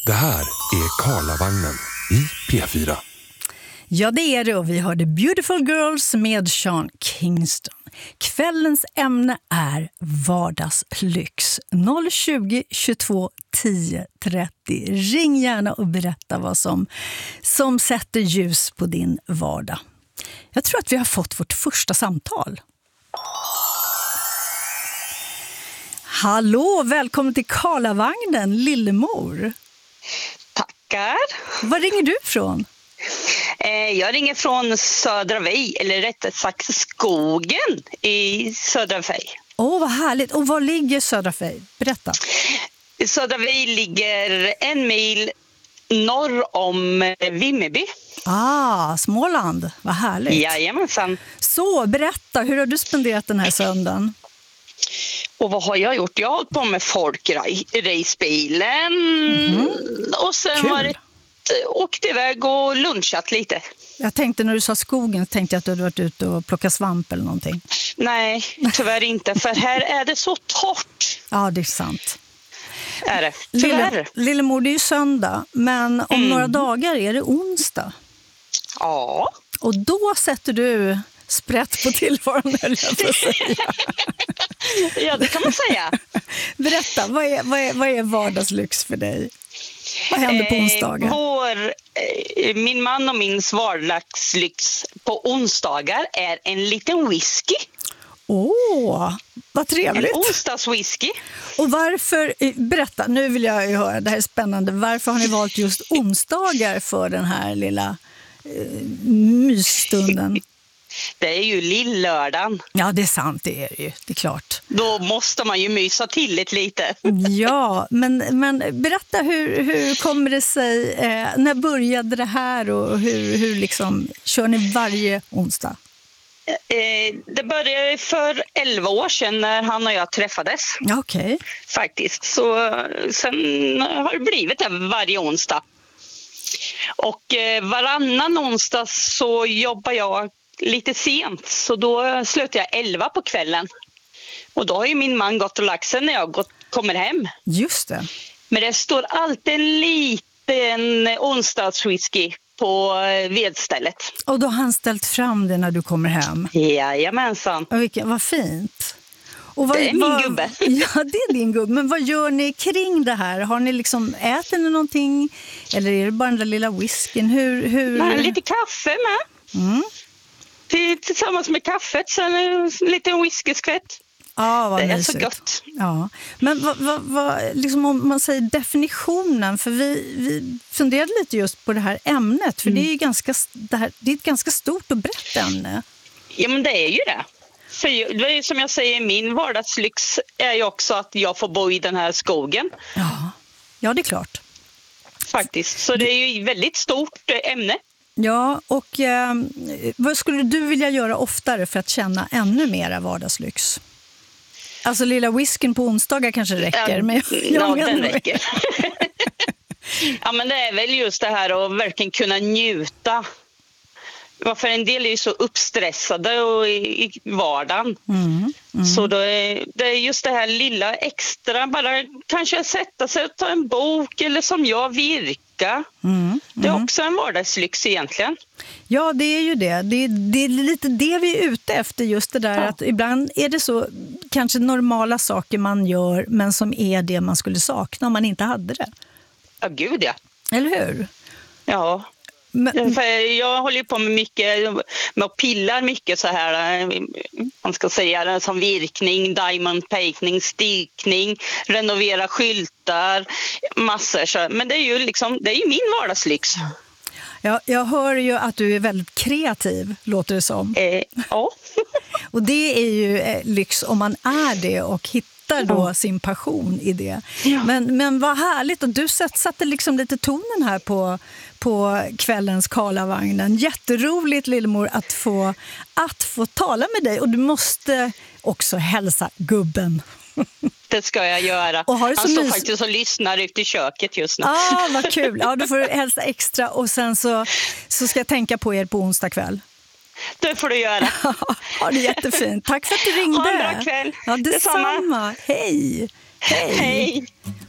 Det här är Karlavagnen i P4. Ja, det är det, och vi hörde Beautiful Girls med Sean Kingston. Kvällens ämne är vardagslyx. 020 22 10 30. Ring gärna och berätta vad som sätter ljus på din vardag. Jag tror att vi har fått vårt första samtal. Hallå, välkommen till Karlavagnen, Lillemor. Tackar. Var ringer du ifrån? Jag ringer från Södra Vej, eller rättare sagt skogen i Södra Vej. Vad härligt. Och var ligger Södra Vej? Berätta. Södra Vej ligger 1 mil norr om Vimmerby. Småland. Vad härligt. Jajamensan. Så, berätta. Hur har du spenderat den här söndagen? Och vad har jag gjort? Jag har hållit på med folkracebilen. Och sen åkt iväg och lunchat lite. Jag tänkte när du sa skogen, tänkte jag att du hade varit ute och plockat svamp eller någonting. Nej, tyvärr inte. För här är det så torrt. Ja, det är sant. Är det, tyvärr. Lillemor, det är ju söndag, men om några dagar är det onsdag. Ja. Och då sätter du sprätt på tillvaron, höll jag på att säga. Ja, det kan man säga. Berätta, vad är vardagslyx för dig? Vad händer på onsdagar? Min man och min vardagslyx på onsdagar är en liten whisky. Vad trevligt. En onsdagswhisky. Och varför, berätta, nu vill jag ju höra, det här är spännande. Varför har ni valt just onsdagar för den här lilla mysstunden? Det är ju lillördagen. Ja, det är sant, det är det ju, det är klart. Då måste man ju mysa till det lite. Ja, men berätta, hur kommer det sig, när började det här och hur liksom kör ni varje onsdag? Det började för 11 år sedan när han och jag träffades. Okej. Faktiskt. Så sen har det blivit det varje onsdag. Och varannan onsdag så jobbar jag lite sent, så då slutar jag 11 på kvällen. Och då har ju min man gått och lagt sig när jag kommer hem. Just det. Men det står alltid en liten onsdagswhisky på vedstället. Och då har han ställt fram det när du kommer hem? Jajamensan. Vad fint. Och det är min gubbe. Ja, det är din gubbe. Men vad gör ni kring det här? Har ni liksom, äter ni någonting? Eller är det bara den där lilla whiskyn? Nej, lite kaffe med. Tillsammans med kaffet, sen en liten whiskyskvätt. Vad det mysigt. är så gott. Ja. Men vad liksom, om man säger definitionen, för vi funderade lite just på det här ämnet, för det är ju det är ett ganska stort och brett ämne. Ja, men det är ju det. För det är, som jag säger, min vardagslyx är ju också att jag får bo i den här skogen. Ja, det är klart. Faktiskt, så det är ju ett väldigt stort ämne. Ja, och vad skulle du vilja göra oftare för att känna ännu mera vardagslyx? Alltså lilla whiskyn på onsdagar kanske räcker. Men den räcker. Ja, men det är väl just det här att verkligen kunna njuta. För en del är ju så uppstressade och i vardagen. Så det är just det här lilla extra, bara kanske sätta sig och ta en bok eller som jag virka. Det är också en vardagslyx egentligen. Ja, det är ju det. Det är lite det vi är ute efter, just det där att ibland är det så kanske normala saker man gör, men som är det man skulle sakna om man inte hade det. Ja, gud ja. Eller hur? Ja. För jag håller på med mycket, med att pilla mycket så här, man ska säga, som virkning, diamond painting, stikning, renovera skyltar, massor så. Men det är ju liksom, det är ju min vardagslyx. Ja, jag hör ju att du är väldigt kreativ, låter det som. Ja. Och det är ju lyx om man är det och hittar då sin passion i det. Ja. Men vad härligt, och du satte liksom lite tonen här på kvällens Karlavagnen. Jätteroligt, Lillemor, att få tala med dig. Och du måste också hälsa gubben. Det ska jag göra. Han står faktiskt och lyssnar ute i köket just nu. Vad kul. Ja, du får hälsa extra. Och sen så ska jag tänka på er på onsdag kväll. Det får du göra. Ja, det är jättefint. Tack för att du ringde. Ha en bra kväll. Ja, detsamma. Hej. Hej.